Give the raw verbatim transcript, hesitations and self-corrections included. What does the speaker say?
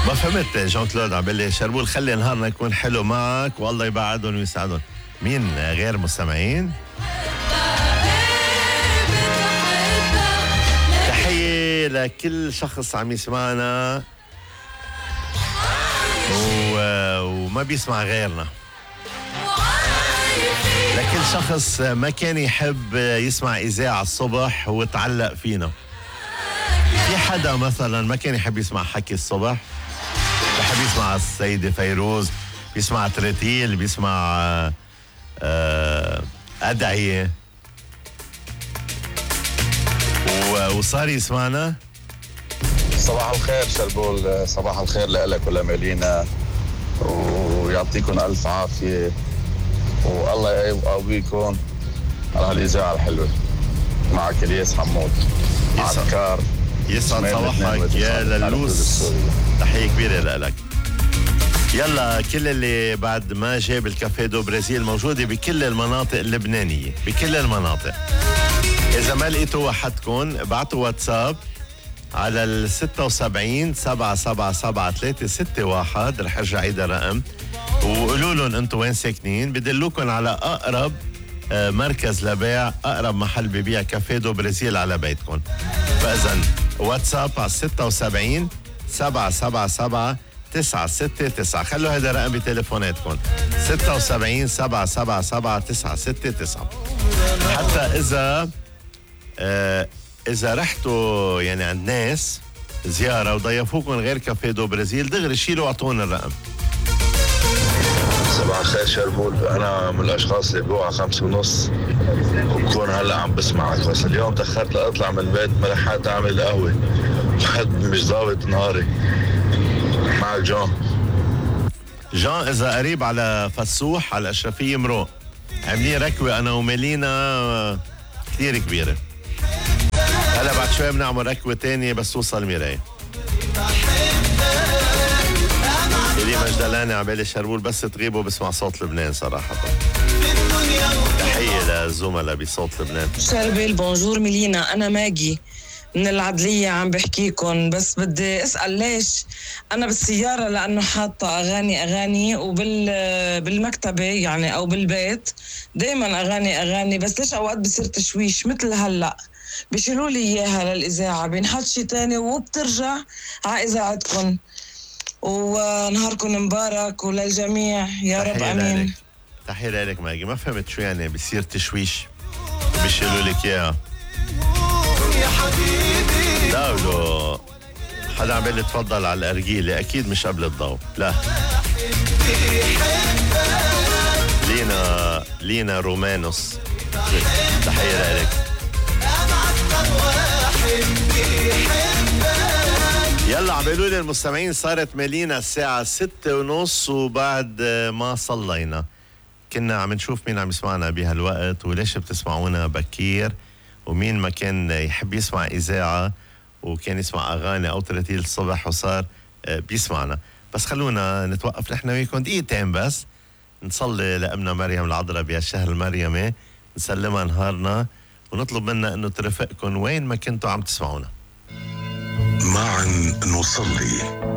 ما فهمت جون كلود عم بيقول شربول خلي نهارنا يكون حلو معك والله يبعدهم ويسعدهم. مين غير مستمعين؟ تحية لكل شخص عم يسمعنا و... وما بيسمع غيرنا، لكل شخص ما كان يحب يسمع إذاعة الصبح وتعلق فينا. في حدا مثلا ما كان يحب يسمع حكي الصبح، بحب يسمع السيدة فيروز، بيسمع ترتيل، بيسمع آه أدعية، وصار يسمعنا. صباح الخير شربول، صباح الخير لك ولمالينا، ويعطيكم ألف عافية والله يقويكم على هالإذاعة الحلوة. معك الياس حمود عسكر. يسعد صباحك يا للوس، تحية كبيرة لك. يلا كل اللي بعد ما جاب الكافيه دو برازيل موجودة بكل المناطق اللبنانية، بكل المناطق. إذا ما لقيتوا وحدكم بعتوا واتساب على ال ستة وسبعين سبعة سبعة سبعة ثلاثة ستة واحد، رح ارجع عيد الرقم، وقولوا لهم انتم وين ساكنين، بدلوكم على اقرب مركز لبيع، اقرب محل ببيع كافيه دو برازيل على بيتكم. فاذا واتساب على ستة وسبعين سبعة سبعة سبعة تسعة ستة تسعة، خلوا هذا رقم بتليفوناتكم ستة وسبعين سبعة سبعة سبعة تسعة ستة تسعة. حتى اذا آه إذا رحتوا يعني عند ناس زيارة وضيفوكم غير كافيه دو برازيل، دغري شيلوا واعطونا الرقم. صباح الخير شربول، أنا من الأشخاص اللي بوعى خمسة ونص وبكون هلا عم بسمعك، بس اليوم تأخرت لأطلع من البيت، ما لحقت أعمل قهوة، حد مش ضابط نهاري. معك جون. جون إذا قريب على فسوح على الأشرفية مروق، عاملين ركوة أنا وميلينا كثير كبيرة. هلا بعد شوي بنعمل ركوة تانية بس توصل ميراي. إلي مجدلاني عبالي شربول بس تغيبوا بسمع صوت لبنان صراحة. تحية للزملاء بصوت لبنان. شربل بونجور ميلينا، أنا ماجي من العدلية عم بحكيكم، بس بدي أسأل ليش أنا بالسيارة لأنه حاطة أغاني أغاني وبال بالمكتبة يعني أو بالبيت دايما أغاني أغاني، بس ليش أوقات بصير تشويش مثل هلأ بيشيلوا لي إياها للإذاعة، بينحط شي تاني وبترجع على إذاعتكم. ونهاركم مبارك وللجميع يا رب امين. تحية لك ماجي. ما فهمت شو يعني بصير تشويش بيشيلوا لك اياها؟ داولو حدا عم بيقول تفضل على الارجيله، اكيد مش قبل الضوء، لا. لينا لينا رومانوس، تحية لك. يلا عم بيقولوا لي المستمعين صارت مالينا الساعة ستة ونص وبعد ما صلينا. كنا عم نشوف مين عم يسمعنا بهالوقت وليش بتسمعونا بكير، ومين ما كان يحب يسمع إذاعة وكان يسمع أغاني أو ترتيل الصبح وصار بيسمعنا. بس خلونا نتوقف نحن وياكم دقيقتين بس نصلي لأمنا مريم العذراء بهالشهر المريمي، نسلمها نهارنا ونطلب منا أنه ترافقكم وين ما كنتوا عم تسمعونا. معا نصلي.